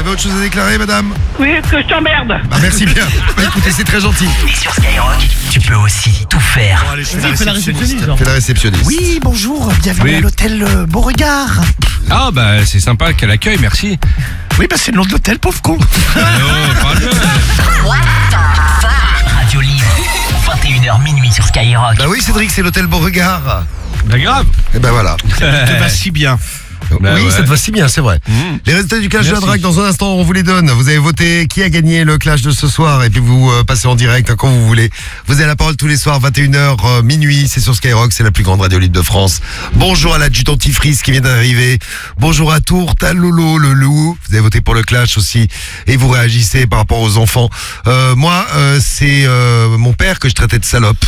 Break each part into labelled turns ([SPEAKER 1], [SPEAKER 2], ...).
[SPEAKER 1] avez autre chose à déclarer, madame?
[SPEAKER 2] Oui, que je t'emmerde.
[SPEAKER 1] Bah, merci bien. Bah, écoutez, c'est très gentil.
[SPEAKER 3] Et sur Skyrock, tu peux aussi tout faire.
[SPEAKER 4] Bon, allez, fais la réceptionniste.
[SPEAKER 1] Fais la réceptionniste.
[SPEAKER 5] Oui, bonjour, bienvenue à l'hôtel Beauregard.
[SPEAKER 4] Ah bah c'est sympa qu'elle accueille, merci.
[SPEAKER 5] Oui, bah c'est le nom de l'hôtel, pauvre con.
[SPEAKER 3] Radio Libre, 21h minuit sur Skyrock.
[SPEAKER 1] Bah oui, Cédric, c'est l'hôtel Beauregard.
[SPEAKER 4] Bah grave.
[SPEAKER 1] Et ben voilà.
[SPEAKER 5] Ça te va si bien.
[SPEAKER 4] Bah
[SPEAKER 1] oui,
[SPEAKER 4] ouais.
[SPEAKER 1] ça te va si bien, c'est vrai. Les résultats du clash de la
[SPEAKER 4] Merci.
[SPEAKER 1] drague, dans un instant, on vous les donne. Vous avez voté qui a gagné le clash de ce soir et puis vous passez en direct quand vous voulez. Vous avez la parole tous les soirs, 21h minuit, c'est sur Skyrock, c'est la plus grande radio libre de France. Bonjour à l'adjudant Tifris qui vient d'arriver. Bonjour à Tourte, à Lolo, le loup. Vous avez voté pour le clash aussi et vous réagissez par rapport aux enfants. Moi, c'est mon père que je traitais de salope.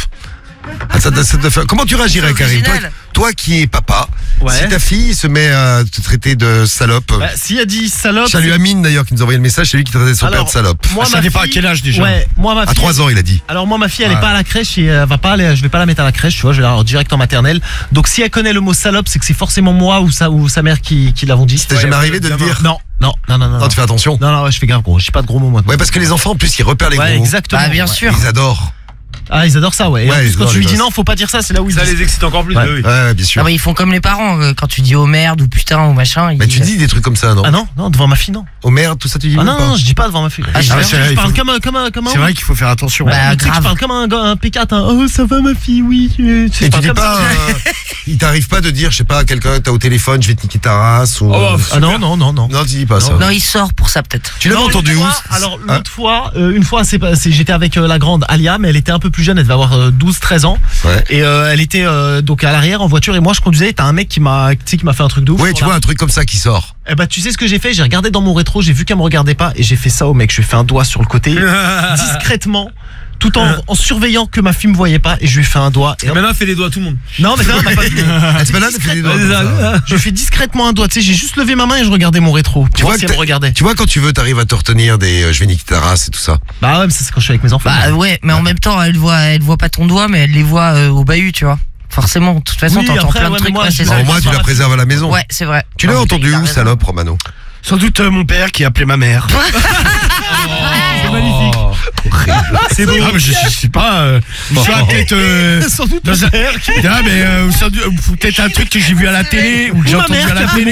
[SPEAKER 1] Ah, comment tu réagirais, Karim, toi qui es papa,
[SPEAKER 5] Ouais.
[SPEAKER 1] si ta fille se met à te traiter de salope,
[SPEAKER 5] Bah, s'il a dit salope.
[SPEAKER 1] salut Amine d'ailleurs qui nous a envoyé le message, c'est lui qui traitait son père de salope.
[SPEAKER 5] Moi,
[SPEAKER 4] ça
[SPEAKER 5] ma
[SPEAKER 4] dépend à
[SPEAKER 5] fille-
[SPEAKER 4] quel âge déjà.
[SPEAKER 5] Ouais, moi ma
[SPEAKER 1] À
[SPEAKER 5] fille.
[SPEAKER 1] 3 ans, il a dit.
[SPEAKER 5] Alors moi ma fille elle est
[SPEAKER 1] Ouais.
[SPEAKER 5] pas à la crèche et elle va pas aller, je vais pas la mettre à la crèche, tu vois, je vais la rendre direct en maternelle. Donc si elle connaît le mot salope, c'est que c'est forcément moi ou sa mère qui l'avons dit.
[SPEAKER 1] T'es jamais arrivé de le dire?
[SPEAKER 5] Non.
[SPEAKER 1] Non, tu fais attention.
[SPEAKER 5] Non, ouais, je fais grave gros, j'ai pas de gros mots moi.
[SPEAKER 1] Ouais, parce que les enfants en plus ils repèrent les gros
[SPEAKER 5] Ouais,
[SPEAKER 1] mots.
[SPEAKER 5] exactement.
[SPEAKER 6] Bah bien
[SPEAKER 5] Ouais.
[SPEAKER 6] sûr.
[SPEAKER 1] Ils adorent.
[SPEAKER 5] Ah, ils adorent ça, ouais. Et en
[SPEAKER 1] Ouais,
[SPEAKER 5] plus,
[SPEAKER 1] ils
[SPEAKER 5] quand
[SPEAKER 1] adorent
[SPEAKER 5] tu lui
[SPEAKER 1] les
[SPEAKER 5] dis
[SPEAKER 1] gosses.
[SPEAKER 5] non, faut pas dire ça, c'est là où ils
[SPEAKER 4] Ça
[SPEAKER 5] disent.
[SPEAKER 4] les excite encore plus.
[SPEAKER 5] Ouais.
[SPEAKER 4] bah oui.
[SPEAKER 1] Ouais, bien sûr.
[SPEAKER 6] Ah bah, ils font comme les parents quand tu dis oh merde ou putain ou machin.
[SPEAKER 1] Mais tu dis des trucs comme ça, non?
[SPEAKER 5] Ah non, devant ma fille non.
[SPEAKER 1] Oh merde, tout ça tu dis
[SPEAKER 5] Ah
[SPEAKER 1] ou
[SPEAKER 5] non,
[SPEAKER 1] pas?
[SPEAKER 5] non, je dis pas devant ma fille.
[SPEAKER 6] Ah,
[SPEAKER 5] je
[SPEAKER 6] c'est
[SPEAKER 5] je
[SPEAKER 4] vrai,
[SPEAKER 5] parle
[SPEAKER 4] il
[SPEAKER 5] comme un.
[SPEAKER 4] C'est vrai qu'il faut faire attention.
[SPEAKER 5] Ouais,
[SPEAKER 6] Bah,
[SPEAKER 5] mais tu sais que je
[SPEAKER 6] grave.
[SPEAKER 5] parle comme un P4, hein. Oh, ça va ma fille, oui.
[SPEAKER 1] Et tu dis pas, il t'arrive pas de dire, je sais pas, quelqu'un t'as au téléphone, je vais te niquer ta race ou.
[SPEAKER 4] Oh,
[SPEAKER 5] Ah non.
[SPEAKER 1] Non, tu dis pas ça.
[SPEAKER 6] Non, il sort pour ça peut-être.
[SPEAKER 1] Tu l'avais
[SPEAKER 5] Non,
[SPEAKER 1] entendu
[SPEAKER 5] une
[SPEAKER 1] où?
[SPEAKER 5] fois, Alors
[SPEAKER 1] Hein?
[SPEAKER 5] l'autre fois, une fois, j'étais avec la grande Alia, mais elle était un peu plus jeune, elle devait avoir 12-13 ans.
[SPEAKER 1] Ouais.
[SPEAKER 5] Et elle était donc à l'arrière en voiture et moi je conduisais. T'as un mec qui m'a fait un truc de ouf.
[SPEAKER 1] Ouais, tu vois un truc comme ça qui sort.
[SPEAKER 5] Eh bah tu sais ce que j'ai fait? J'ai regardé dans mon rétro, j'ai vu qu'elle me regardait pas et j'ai fait ça au mec. Je lui ai fait un doigt sur le côté, discrètement, tout en surveillant que ma fille me voyait pas et je lui ai fait un doigt. Et hop.
[SPEAKER 4] Maintenant, fais les doigts à tout le monde.
[SPEAKER 5] Non mais ça m'a pas vu.
[SPEAKER 1] Ah, c'est pas là, ça fait des doigts comme ça.
[SPEAKER 5] Je lui ai fait discrètement un doigt. Tu sais, j'ai juste levé ma main et je regardais mon rétro. Tu vois si elle me regardait.
[SPEAKER 1] Tu vois quand tu veux, t'arrives à te retenir des je vais niquer ta race et tout ça.
[SPEAKER 5] Bah ouais, mais ça c'est quand je suis avec mes enfants.
[SPEAKER 6] Bah ouais, mais en même temps elle voit pas ton doigt mais elle les voit au bahut, tu vois. Forcément, de toute façon
[SPEAKER 5] Oui,
[SPEAKER 6] t'entends
[SPEAKER 5] après,
[SPEAKER 6] plein de
[SPEAKER 5] ouais,
[SPEAKER 6] trucs.
[SPEAKER 5] mais moi,
[SPEAKER 6] Ouais, c'est
[SPEAKER 5] je-
[SPEAKER 6] ça.
[SPEAKER 1] Au moins tu la préserves à la maison.
[SPEAKER 6] Ouais, c'est vrai.
[SPEAKER 1] Tu l'as
[SPEAKER 6] Non, mais
[SPEAKER 1] entendu
[SPEAKER 6] il a
[SPEAKER 1] où,
[SPEAKER 6] raison.
[SPEAKER 1] salope, Romano?
[SPEAKER 4] Sans doute mon père qui appelait ma mère.
[SPEAKER 5] C'est magnifique.
[SPEAKER 4] C'est beau. Ah, mais je sais pas. Ça peut-être.
[SPEAKER 5] Sans doute
[SPEAKER 4] Dans un... Ah, mais peut-être un truc que j'ai vu à la télé ou que j'ai
[SPEAKER 5] Ma
[SPEAKER 4] entendu
[SPEAKER 5] mère
[SPEAKER 4] à la
[SPEAKER 5] qui a
[SPEAKER 4] télé.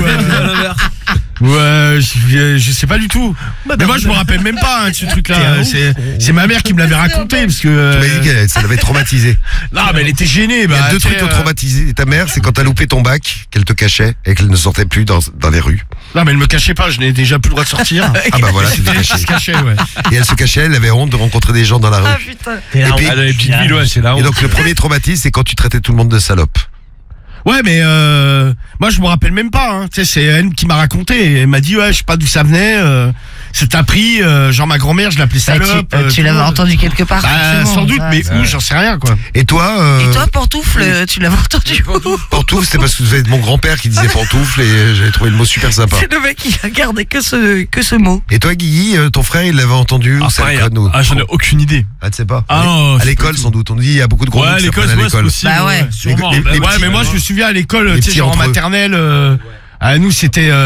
[SPEAKER 4] Je sais pas du tout. Mais moi je me rappelle même pas de ce truc-là. C'est ma mère qui me l'avait raconté parce
[SPEAKER 1] Tu
[SPEAKER 4] que.
[SPEAKER 1] m'as dit que ça l'avait traumatisé.
[SPEAKER 4] Non, mais elle était gênée.
[SPEAKER 1] Il y a deux trucs qui ont traumatisé ta mère, c'est quand t'as loupé ton bac, qu'elle te cachait et qu'elle ne sortait plus dans les rues.
[SPEAKER 4] Non, mais elle me cachait pas. Je n'ai déjà plus le droit de sortir.
[SPEAKER 1] Ah bah voilà, c'est
[SPEAKER 4] Elle se cachait, ouais.
[SPEAKER 1] Et elle se cachait, elle avait honte de rencontrer des gens dans la
[SPEAKER 6] Ah
[SPEAKER 1] rue.
[SPEAKER 6] putain.
[SPEAKER 1] Et puis-
[SPEAKER 4] Elle avait petite ville, ouais, c'est là.
[SPEAKER 1] Et donc le premier traumatisme, c'est quand tu traitais tout le monde de salope.
[SPEAKER 4] Ouais, mais moi je me rappelle même pas. Hein. Tu sais, c'est elle qui m'a raconté. Et elle m'a dit ouais, je sais pas d'où ça venait. C'est appris. Genre ma grand-mère, je l'appelais
[SPEAKER 6] Bah,
[SPEAKER 4] salope.
[SPEAKER 6] tu l'avais entendu quelque part.
[SPEAKER 4] Bah,
[SPEAKER 6] forcément.
[SPEAKER 4] sans doute,
[SPEAKER 6] Ouais.
[SPEAKER 4] mais où j'en sais rien quoi.
[SPEAKER 1] Et toi,
[SPEAKER 6] Et toi, pantoufle, tu l'avais entendu où?
[SPEAKER 1] pantoufle, c'est parce que vous êtes mon grand-père qui disait pantoufle et j'avais trouvé le mot super sympa.
[SPEAKER 6] C'est le mec qui a gardé que ce mot.
[SPEAKER 1] Et toi, Guigui, ton frère, il l'avait entendu où ça,
[SPEAKER 4] pareil,
[SPEAKER 1] le code,
[SPEAKER 4] j'en ai aucune idée.
[SPEAKER 1] Ah, tu sais pas.
[SPEAKER 4] Ah, non,
[SPEAKER 1] à
[SPEAKER 4] c'est
[SPEAKER 1] l'école,
[SPEAKER 4] pas
[SPEAKER 1] sans doute. On dit, il y a beaucoup de gros mots
[SPEAKER 4] Ouais,
[SPEAKER 1] qui
[SPEAKER 4] l'école,
[SPEAKER 1] s'apprennent à
[SPEAKER 4] c'est
[SPEAKER 1] l'école.
[SPEAKER 4] possible.
[SPEAKER 6] Bah ouais.
[SPEAKER 4] Sûrement.
[SPEAKER 1] Les
[SPEAKER 4] Ouais,
[SPEAKER 1] petits,
[SPEAKER 4] mais moi je me souviens à l'école,
[SPEAKER 1] les
[SPEAKER 4] tu sais,
[SPEAKER 1] petits
[SPEAKER 4] genre en
[SPEAKER 1] entre eux.
[SPEAKER 4] maternelle, à nous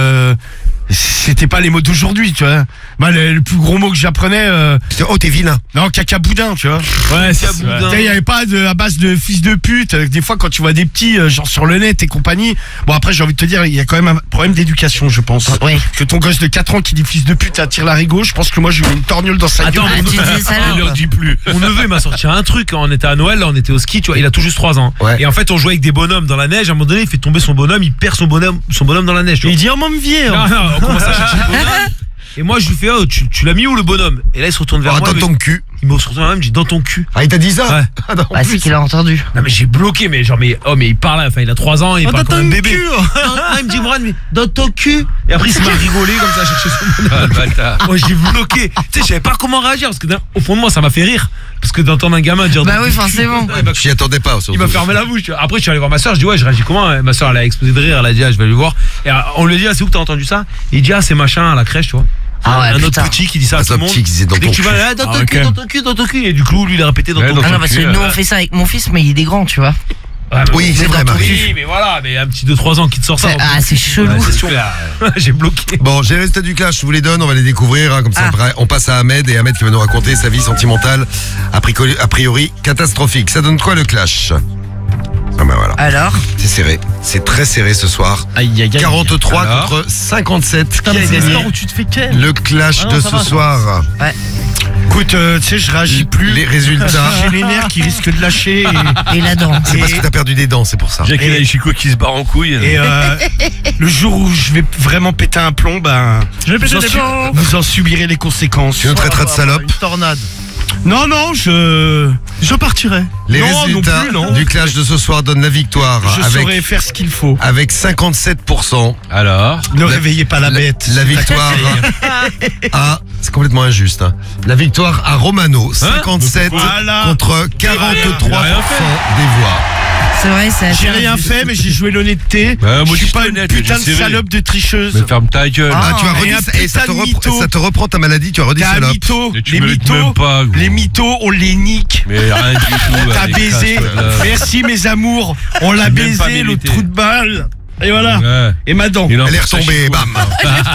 [SPEAKER 4] c'était pas les mots d'aujourd'hui, tu vois. Moi, le plus gros mot que j'apprenais,
[SPEAKER 1] C'était, oh, t'es vilain.
[SPEAKER 4] non, caca boudin, tu vois. Ouais, c'est
[SPEAKER 7] boudin.
[SPEAKER 4] Il y avait pas à base de fils de pute. Des fois, quand tu vois des petits, genre sur le net et compagnie. Bon, après, j'ai envie de te dire, il y a quand même un problème d'éducation, je pense.
[SPEAKER 6] Oui.
[SPEAKER 4] Que ton gosse de 4 ans qui dit fils de pute attire la rigo, je pense que moi, j'ai eu une torgnole dans sa
[SPEAKER 7] Attends,
[SPEAKER 4] gueule.
[SPEAKER 6] Ah, tu disais ça
[SPEAKER 7] On ne leur
[SPEAKER 6] là.
[SPEAKER 7] dit plus. Mon neveu il m'a sorti un truc quand on était à Noël, là on était au ski, tu vois, il a tout juste 3 ans.
[SPEAKER 1] Ouais.
[SPEAKER 7] Et en fait on jouait avec des bonhommes dans la neige, à un moment donné il fait tomber son bonhomme, il perd son bonhomme dans la neige. Tu
[SPEAKER 5] Et
[SPEAKER 7] vois.
[SPEAKER 5] il dit oh mon vieux.
[SPEAKER 7] Non, non, on commence à chercher le bonhomme. Et moi je lui fais oh tu l'as mis où le bonhomme? Et là il se retourne vers
[SPEAKER 1] Oh,
[SPEAKER 7] moi.
[SPEAKER 1] dans ton cul.
[SPEAKER 7] Il me retourne vers moi, il me dit dans ton cul.
[SPEAKER 1] Ah, il t'a dit ça?
[SPEAKER 7] Ouais.
[SPEAKER 1] Ah, non,
[SPEAKER 6] Bah c'est qu'il a entendu.
[SPEAKER 7] Non mais j'ai bloqué mais genre mais il parle, enfin il a 3 ans, il
[SPEAKER 5] Oh,
[SPEAKER 7] parle
[SPEAKER 5] dans
[SPEAKER 7] comme un
[SPEAKER 5] ton
[SPEAKER 7] bébé.
[SPEAKER 5] cul.
[SPEAKER 7] Non, il me dit Mourad mais dans ton cul. Et après il se met à rigoler comme ça à chercher son bonhomme. Moi j'ai bloqué. Tu sais je savais pas comment réagir parce que au fond de moi ça m'a fait rire parce que d'entendre un gamin dire
[SPEAKER 6] Bah
[SPEAKER 7] dans
[SPEAKER 6] oui,
[SPEAKER 7] ton cul,
[SPEAKER 6] forcément.
[SPEAKER 7] il m'a-
[SPEAKER 1] Je m'y attendais pas.
[SPEAKER 7] il m'a fermé la bouche. Tu vois. Après, je suis allé voir ma soeur. Je dis, ouais, je réagis comment? Ma soeur, elle a explosé de rire. Elle a dit, ah, je vais aller voir. Et on lui dit, ah, c'est où que t'as entendu ça? Il dit, ah, c'est machin à la crèche, tu vois.
[SPEAKER 6] Ah ouais,
[SPEAKER 7] un autre
[SPEAKER 6] putain.
[SPEAKER 7] petit qui dit ça à
[SPEAKER 1] Ah,
[SPEAKER 7] tout
[SPEAKER 1] c'est
[SPEAKER 7] le
[SPEAKER 1] un
[SPEAKER 7] monde.
[SPEAKER 1] petit qui disait dans
[SPEAKER 7] Dès
[SPEAKER 1] ton
[SPEAKER 7] que tu vas,
[SPEAKER 1] cul.
[SPEAKER 7] ah, dans
[SPEAKER 4] Ah,
[SPEAKER 7] ton
[SPEAKER 4] ok.
[SPEAKER 7] cul, dans ton cul, dans ton cul. Et du coup, lui, il a répété dans
[SPEAKER 4] Ouais,
[SPEAKER 7] ton
[SPEAKER 4] dans
[SPEAKER 7] cul.
[SPEAKER 6] Ah
[SPEAKER 4] ton
[SPEAKER 6] non, parce
[SPEAKER 4] cul,
[SPEAKER 6] que nous on fait ça avec mon fils, mais il est grand, tu vois.
[SPEAKER 7] Ah, mais
[SPEAKER 1] Oui,
[SPEAKER 7] bon,
[SPEAKER 1] c'est vrai,
[SPEAKER 7] dans ton
[SPEAKER 1] Marie.
[SPEAKER 7] lit, mais voilà, mais un petit 2-3 ans qui te sort ça.
[SPEAKER 6] C'est chelou.
[SPEAKER 7] Ouais, c'est sûr. J'ai bloqué.
[SPEAKER 1] Bon, j'ai les résultats du clash, je vous les donne, on va les découvrir, hein, comme ça après, on passe à Ahmed, et Ahmed qui va nous raconter sa vie sentimentale, a priori catastrophique. Ça donne quoi le clash? Ah ben voilà,
[SPEAKER 6] Alors,
[SPEAKER 1] c'est serré, c'est très serré ce soir.
[SPEAKER 5] Aïe, aïe, aïe.
[SPEAKER 1] 43
[SPEAKER 7] Alors
[SPEAKER 1] contre 57,
[SPEAKER 5] Putain,
[SPEAKER 1] qui a
[SPEAKER 5] mais c'est
[SPEAKER 1] gagné
[SPEAKER 5] l'histoire où tu te fais ken.
[SPEAKER 1] le clash
[SPEAKER 5] Ah non,
[SPEAKER 1] de
[SPEAKER 5] ça
[SPEAKER 1] ce
[SPEAKER 5] va,
[SPEAKER 1] soir?
[SPEAKER 4] Écoute, tu sais, je réagis plus.
[SPEAKER 1] Les résultats,
[SPEAKER 4] J'ai les nerfs qui risquent de lâcher.
[SPEAKER 6] et la dent.
[SPEAKER 1] c'est parce que t'as perdu des dents, c'est pour ça.
[SPEAKER 7] Jacques
[SPEAKER 4] Et-
[SPEAKER 7] Chico qui se barre en couille.
[SPEAKER 4] Et le jour où je vais vraiment péter un plomb, ben,
[SPEAKER 5] Je vais péter
[SPEAKER 4] vous en
[SPEAKER 5] des
[SPEAKER 4] su-
[SPEAKER 5] plombs.
[SPEAKER 4] vous en subirez les conséquences.
[SPEAKER 1] Tu nous traiteras de salope.
[SPEAKER 5] Une tornade.
[SPEAKER 4] Non, non, je
[SPEAKER 5] partirai.
[SPEAKER 1] Les
[SPEAKER 4] non,
[SPEAKER 1] résultats
[SPEAKER 4] non plus, non.
[SPEAKER 1] du clash de ce soir donnent la victoire
[SPEAKER 4] saurais
[SPEAKER 1] avec,
[SPEAKER 4] faire ce qu'il faut.
[SPEAKER 1] avec 57%.
[SPEAKER 7] Alors
[SPEAKER 4] Ne réveillez pas la bête.
[SPEAKER 1] La
[SPEAKER 4] c'est ta
[SPEAKER 1] victoire
[SPEAKER 4] conseil.
[SPEAKER 1] à... C'est complètement injuste. Hein. La victoire à Romano, 57
[SPEAKER 4] Voilà.
[SPEAKER 1] contre 43% des voix.
[SPEAKER 6] C'est vrai, c'est assez
[SPEAKER 4] J'ai rien
[SPEAKER 6] injuste.
[SPEAKER 4] fait, mais j'ai joué l'honnêteté.
[SPEAKER 7] Bah, moi
[SPEAKER 4] je
[SPEAKER 7] aussi,
[SPEAKER 4] suis pas
[SPEAKER 7] j'étais
[SPEAKER 4] une
[SPEAKER 7] honnête,
[SPEAKER 4] putain de
[SPEAKER 7] j'ai serré.
[SPEAKER 4] salope de tricheuse.
[SPEAKER 7] Mais ferme ta gueule.
[SPEAKER 1] Ah, tu as
[SPEAKER 4] et
[SPEAKER 1] redit
[SPEAKER 4] un
[SPEAKER 1] ça, et ça
[SPEAKER 4] putain
[SPEAKER 1] te,
[SPEAKER 4] de mytho.
[SPEAKER 1] ça te reprend ta maladie, tu as redit
[SPEAKER 4] T'es un
[SPEAKER 1] salope.
[SPEAKER 4] mytho.
[SPEAKER 7] Mais tu
[SPEAKER 4] Les
[SPEAKER 7] mérites même
[SPEAKER 4] mythos,
[SPEAKER 7] pas, gros.
[SPEAKER 4] les mythos, on les nique.
[SPEAKER 7] Mais rien du tout.
[SPEAKER 4] T'as
[SPEAKER 7] allez,
[SPEAKER 4] baisé.
[SPEAKER 7] casse-toi de là.
[SPEAKER 4] Merci mes amours. On l'a
[SPEAKER 7] J'ai même pas
[SPEAKER 4] baisé, le
[SPEAKER 7] mérité.
[SPEAKER 4] trou de balle. Et voilà.
[SPEAKER 7] Ouais.
[SPEAKER 4] Et ma dent.
[SPEAKER 7] Il en
[SPEAKER 1] Elle est
[SPEAKER 7] fout sa
[SPEAKER 1] retombée,
[SPEAKER 7] Chico.
[SPEAKER 1] bam.